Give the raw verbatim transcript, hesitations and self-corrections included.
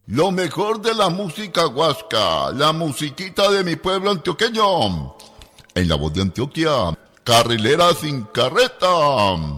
Lo mejor de la música huasca, la musiquita de mi pueblo antioqueño. En la voz de Antioquia, carrilera sin carreta.